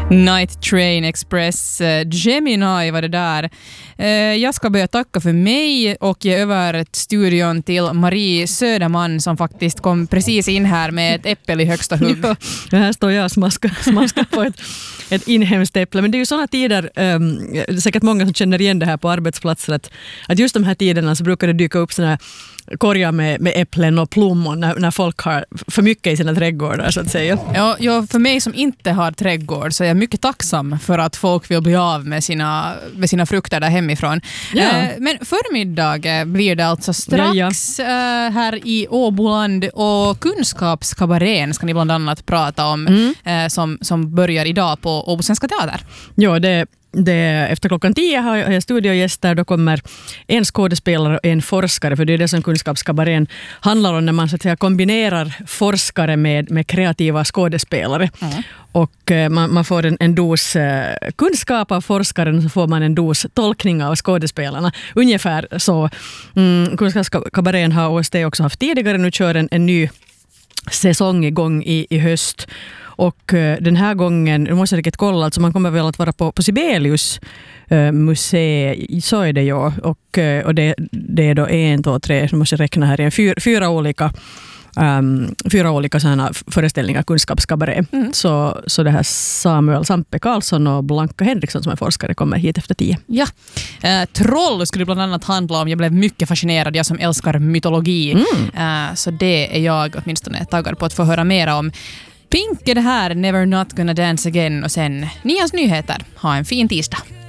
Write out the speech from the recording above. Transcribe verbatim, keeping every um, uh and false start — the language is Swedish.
Night Train Express, Gemini var det där. Jag ska börja tacka för mig och ge över studion till Marie Söderman som faktiskt kom precis in här med ett äppel i högsta hugg. Ja, här står jag och smaskar, smaskar på ett, ett inhemskt äpple. Men det är ju sådana tider, um, säkert många som känner igen det här på arbetsplatser, att, att just de här tiderna så brukar det dyka upp sådana korgar med, med äpplen och plommon när, när folk har för mycket i sina trädgårdar så att säga. Ja, ja, för mig som inte har trädgård så är jag mycket tacksam för att folk vill bli av med sina, med sina frukter där hemifrån. Ja. Eh, men förmiddag blir det alltså strax ja, ja. Eh, här i Åboland och kunskapskabarén ska ni bland annat prata om mm. eh, som, som börjar idag på Åbo Svenska Teater. Ja, det Det, efter klockan tio har jag studiogäster. Då kommer en skådespelare och en forskare, för det är det som kunskapskabarén handlar om när man så att säga kombinerar forskare med, med kreativa skådespelare. Mm. Och eh, man, man får en, en dos eh, kunskap av forskaren och så får man en dos tolkning av skådespelarna. Ungefär så. Mm, kunskapskabarén har O S T också haft tidigare. Nu kör en, en ny säsong igång i, i höst. Och uh, den här gången, nu måste jag riktigt kolla, alltså man kommer väl att vara på, på Sibelius uh, museum, så är det ju. Och, uh, och det, det är då en, två, tre, nu måste jag räkna här igen, fyra, fyra olika um, fyra olika sådana föreställningar, kunskapskabaré. Mm. Så, så det här Samuel Sampe Karlsson och Blanka Henriksson som är forskare kommer hit efter tio. Ja, uh, troll skulle bland annat handla om, jag blev mycket fascinerad, jag som älskar mytologi. Mm. Uh, så det är jag åtminstone taggad på att få höra mer om. Pink är det här, Never Not Gonna Dance Again och sen Nias nyheter. Ha en fin tisdag.